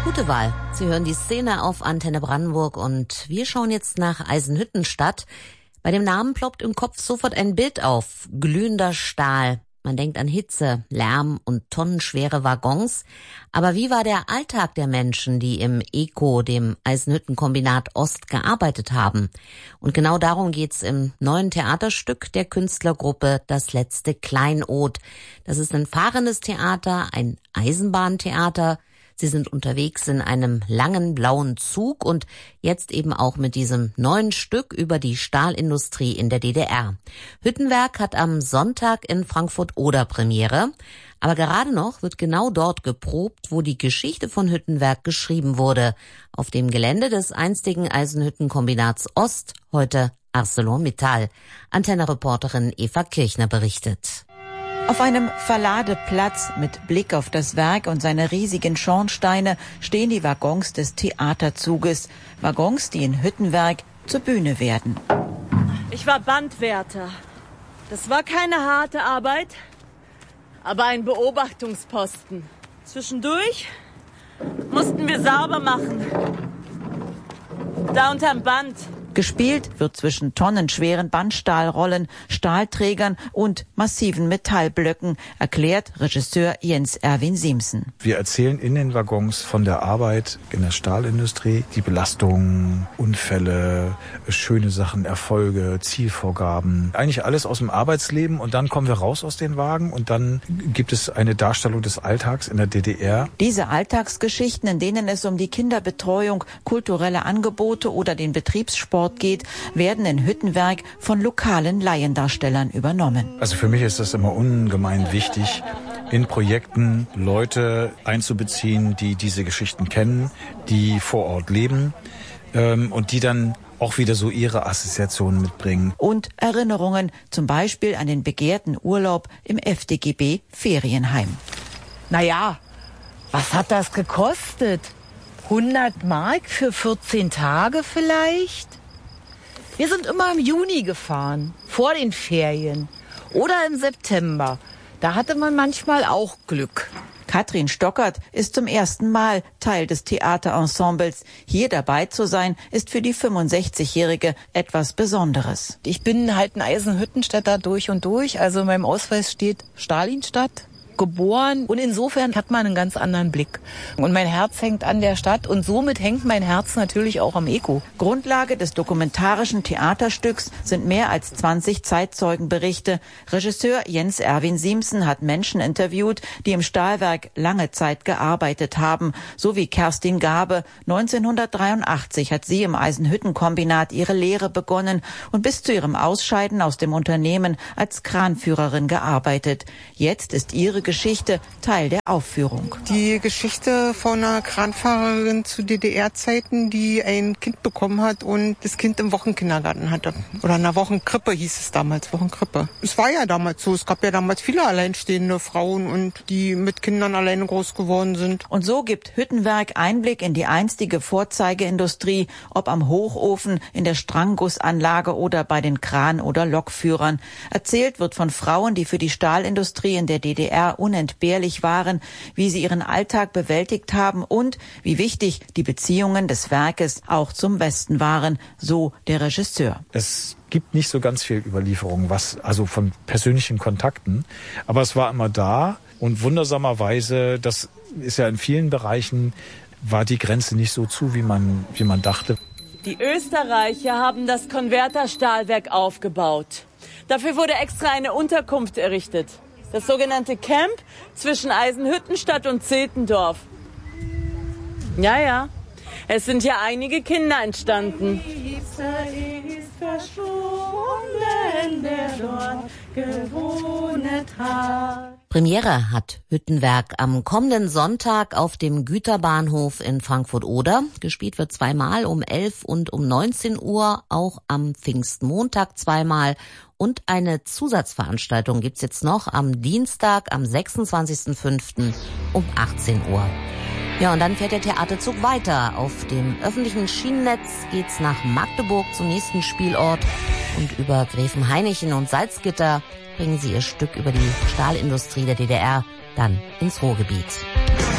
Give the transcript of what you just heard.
Gute Wahl. Sie hören die Szene auf Antenne Brandenburg und wir schauen jetzt nach Eisenhüttenstadt. Bei dem Namen ploppt im Kopf sofort ein Bild auf. Glühender Stahl. Man denkt an Hitze, Lärm und tonnenschwere Waggons. Aber wie war der Alltag der Menschen, die im EKO, dem Eisenhüttenkombinat Ost, gearbeitet haben? Und genau darum geht's im neuen Theaterstück der Künstlergruppe Das letzte Kleinod. Das ist ein fahrendes Theater, ein Eisenbahntheater. Sie sind unterwegs in einem langen blauen Zug und jetzt eben auch mit diesem neuen Stück über die Stahlindustrie in der DDR. Hüttenwerk hat am Sonntag in Frankfurt-Oder Premiere. Aber gerade noch wird genau dort geprobt, wo die Geschichte von Hüttenwerk geschrieben wurde. Auf dem Gelände des einstigen Eisenhüttenkombinats Ost, heute ArcelorMittal. Antenne-Reporterin Eva Kirchner berichtet. Auf einem Verladeplatz mit Blick auf das Werk und seine riesigen Schornsteine stehen die Waggons des Theaterzuges. Waggons, die in Hüttenwerk zur Bühne werden. Ich war Bandwärter. Das war keine harte Arbeit, aber ein Beobachtungsposten. Zwischendurch mussten wir sauber machen. Da unterm Band. Gespielt wird zwischen tonnenschweren Bandstahlrollen, Stahlträgern und massiven Metallblöcken, erklärt Regisseur Jens Erwin Siemsen. Wir erzählen in den Waggons von der Arbeit in der Stahlindustrie, die Belastungen, Unfälle, schöne Sachen, Erfolge, Zielvorgaben. Eigentlich alles aus dem Arbeitsleben und dann kommen wir raus aus den Wagen und dann gibt es eine Darstellung des Alltags in der DDR. Diese Alltagsgeschichten, in denen es um die Kinderbetreuung, kulturelle Angebote oder den Betriebssport geht, werden in Hüttenwerk von lokalen Laiendarstellern übernommen. Also für mich ist das immer ungemein wichtig, in Projekten Leute einzubeziehen, die diese Geschichten kennen, die vor Ort leben und die dann auch wieder so ihre Assoziationen mitbringen. Und Erinnerungen, zum Beispiel an den begehrten Urlaub im FDGB Ferienheim. Naja, was hat das gekostet? 100 Mark für 14 Tage vielleicht? Wir sind immer im Juni gefahren, vor den Ferien oder im September. Da hatte man manchmal auch Glück. Katrin Stockert ist zum ersten Mal Teil des Theaterensembles. Hier dabei zu sein, ist für die 65-Jährige etwas Besonderes. Ich bin halt ein Eisenhüttenstädter durch und durch. Also in meinem Ausweis steht Stalinstadt. Geboren und insofern hat man einen ganz anderen Blick. Und mein Herz hängt an der Stadt und somit hängt mein Herz natürlich auch am EKO. Grundlage des dokumentarischen Theaterstücks sind mehr als 20 Zeitzeugenberichte. Regisseur Jens Erwin Siemsen hat Menschen interviewt, die im Stahlwerk lange Zeit gearbeitet haben, so wie Kerstin Gabe. 1983 hat sie im Eisenhüttenkombinat ihre Lehre begonnen und bis zu ihrem Ausscheiden aus dem Unternehmen als Kranführerin gearbeitet. Jetzt ist ihre Geschichte Teil der Aufführung. Die Geschichte von einer Kranfahrerin zu DDR-Zeiten, die ein Kind bekommen hat und das Kind im Wochenkindergarten hatte. Oder in einer Wochenkrippe hieß es damals, Wochenkrippe. Es war ja damals so, es gab ja damals viele alleinstehende Frauen und die mit Kindern alleine groß geworden sind. Und so gibt Hüttenwerk Einblick in die einstige Vorzeigeindustrie, ob am Hochofen, in der Stranggussanlage oder bei den Kran- oder Lokführern. Erzählt wird von Frauen, die für die Stahlindustrie in der DDR unentbehrlich waren, wie sie ihren Alltag bewältigt haben und wie wichtig die Beziehungen des Werkes auch zum Westen waren, so der Regisseur. Es gibt nicht so ganz viel Überlieferung, also von persönlichen Kontakten, aber es war immer da und wundersamerweise, das ist ja in vielen Bereichen, war die Grenze nicht so zu, wie man dachte. Die Österreicher haben das Konverterstahlwerk aufgebaut. Dafür wurde extra eine Unterkunft errichtet. Das sogenannte Camp zwischen Eisenhüttenstadt und Zehlendorf. Ja, es sind ja einige Kinder entstanden. Ist verschwunden, der dort gewohnt hat. Premiere hat Hüttenwerk am kommenden Sonntag auf dem Güterbahnhof in Frankfurt-Oder. Gespielt wird zweimal um 11 und um 19 Uhr, auch am Pfingstmontag zweimal. Und eine Zusatzveranstaltung gibt's jetzt noch am Dienstag, am 26.05. um 18 Uhr. Ja, und dann fährt der Theaterzug weiter. Auf dem öffentlichen Schienennetz geht's nach Magdeburg zum nächsten Spielort. Und über Gräfenhainichen und Salzgitter bringen sie ihr Stück über die Stahlindustrie der DDR dann ins Ruhrgebiet.